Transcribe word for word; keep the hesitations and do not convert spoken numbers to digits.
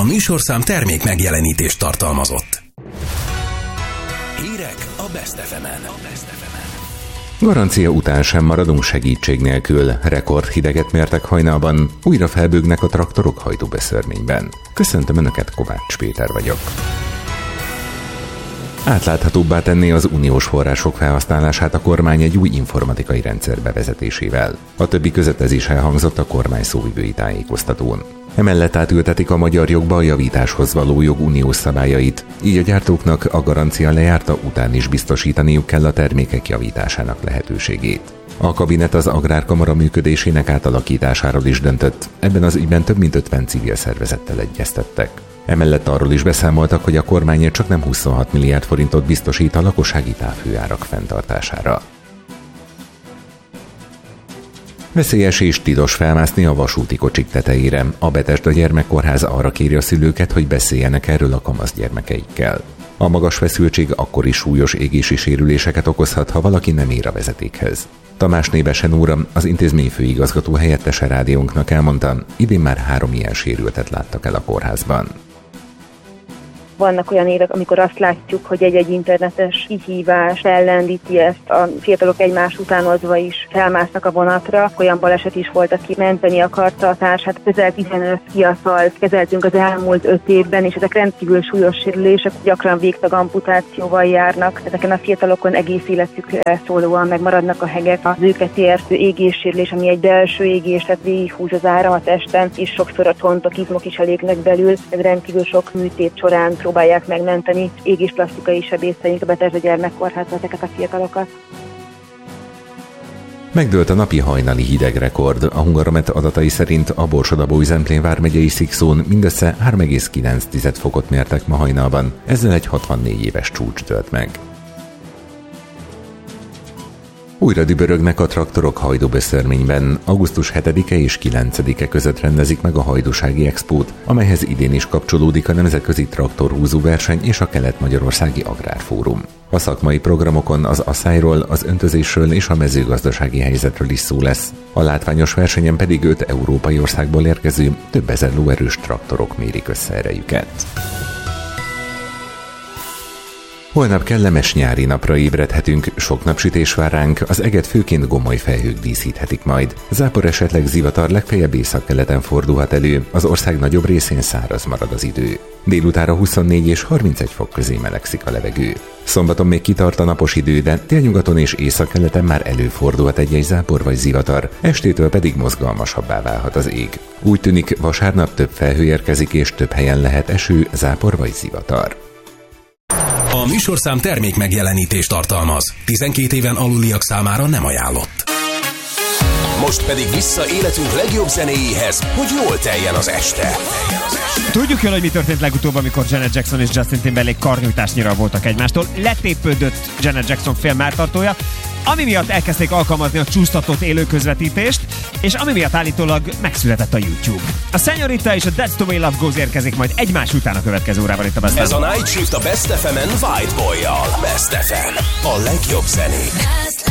műsorszám termék megjelenítést tartalmazott. Hírek a Best ef emen. Garancia után sem maradunk segítség nélkül. Rekordhideget mértek hajnalban, újra felbőgnek a traktorok hajdúbeszörményben. Köszöntöm Önöket, Kovács Péter vagyok. Átláthatóbbá tenné az uniós források felhasználását a kormány egy új informatikai rendszer bevezetésével. A többi között ez is elhangzott a kormány szóvivői tájékoztatón. Emellett átültetik a magyar jogba a javításhoz való jog uniós szabályait, így a gyártóknak a garancia lejárta után is biztosítaniuk kell a termékek javításának lehetőségét. A kabinet az Agrárkamara működésének átalakításáról is döntött, ebben az ügyben több mint ötven civil szervezettel egyeztettek. Emellett arról is beszámoltak, hogy a kormány csak nem huszonhat milliárd forintot biztosít a lakossági távhőárak fenntartására. Veszélyes és tilos felmászni a vasúti kocsik tetejére. A Betesda Gyermekkórház arra kéri a szülőket, hogy beszéljenek erről a kamasz gyermekeikkel. A magas feszültség akkor is súlyos égési sérüléseket okozhat, ha valaki nem ér a vezetékhez. Tamás Nébesen úr, az intézmény főigazgató helyettese rádiónknak elmondta, idén már három ilyen sérültet láttak el a kórházban. Vannak olyan évek, amikor azt látjuk, hogy egy-egy internetes kihívás fellendíti ezt, a fiatalok egymás utánozva is felmásznak a vonatra. Olyan baleset is volt, aki menteni akarta a társát. Közel tizenöt kiaszalt kezeltünk az elmúlt öt évben, és ezek rendkívül súlyos sérülések, gyakran végtag amputációval járnak. Ezeken a fiatalokon egész életükre szólóan megmaradnak a hegek. Az őket értő égéssérülés, ami egy belső égés, tehát végighúz az áram a testen, és sokszor a csontok, izmok is elégnek belül. Ez rendkívül sok műtét során próbálják megmenteni égésplasztikai sebészeink a Betesda Gyermekkórházban ezeket a fiatalokat. Megdőlt a napi hajnali hidegrekord. A Hungaromet adatai szerint a Borsod-Abaúj-Zemplén vármegyei Szikszón mindössze három egész kilenc fokot mértek ma hajnalban, ezzel egy hatvannégy éves csúcs dőlt meg. Újra dübörögnek a traktorok hajdúbeszörményben. augusztus hetedike és kilencedike között rendezik meg a Hajdúsági Expót, amelyhez idén is kapcsolódik a Nemzetközi Traktorhúzó Verseny és a Kelet-Magyarországi Agrárfórum. A szakmai programokon az asszályról, az öntözésről és a mezőgazdasági helyzetről is szó lesz. A látványos versenyen pedig öt európai országból érkező, több ezer lóerős traktorok mérik össze erejüket. Holnap kellemes nyári napra ébredhetünk, sok napsütés vár ránk, az eget főként gomoly felhők díszíthetik majd. Zápor esetleg zivatar, legfeljebb északkeleten fordulhat elő, az ország nagyobb részén száraz marad az idő. Délutára huszonnégy és harmincegy fok közé melegszik a levegő. Szombaton még kitart a napos idő, de délnyugaton és északkeleten már előfordulhat egy-egy zápor vagy zivatar, estétől pedig mozgalmasabbá válhat az ég. Úgy tűnik, vasárnap több felhő érkezik és több helyen lehet eső, zápor vagy zivatar. A műsorszám termék megjelenítést tartalmaz. tizenkét éven aluliak számára nem ajánlott. Most pedig vissza életünk legjobb zenéjéhez, hogy jól teljen az este. Tudjuk jól, hogy mi történt legutóbb, amikor Janet Jackson és Justin Timberlake karnyújtásnyira voltak egymástól. Letépődött Janet Jackson filmmártartója, ami miatt elkezdték alkalmazni a csúsztatott élő közvetítést, és ami miatt állítólag megszületett a YouTube. A Señorita és a That's the Way Love Goes érkezik majd egymás után a következő órában itt a Best Ez a Night Shift a Best ef emen White Boy-jal. Best ef em. A legjobb zenék.